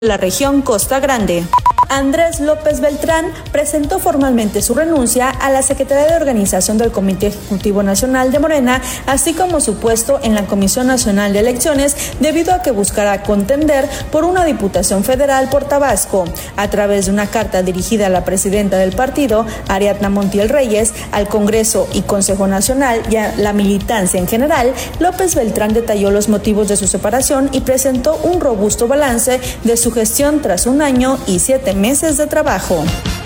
la región Costa Grande. Andrés López Beltrán presentó formalmente su renuncia a la Secretaría de Organización del Comité Ejecutivo Nacional de Morena, así como su puesto en la Comisión Nacional de Elecciones, debido a que buscará contender por una diputación federal por Tabasco. A través de una carta dirigida a la presidenta del partido, Ariadna Montiel Reyes, al Congreso y Consejo Nacional y a la militancia en general, López Beltrán detalló los motivos de su separación y presentó un robusto balance de su gestión tras 1 año y 7 meses de trabajo.